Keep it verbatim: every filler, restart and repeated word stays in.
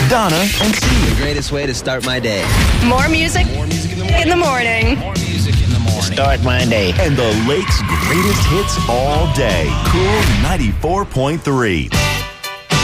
Donna, and Steve. The greatest way to start my day. More music, More music in the morning. In the morning. More music in the morning. Start my day. And the Lake's greatest hits all day. Cool ninety-four point three.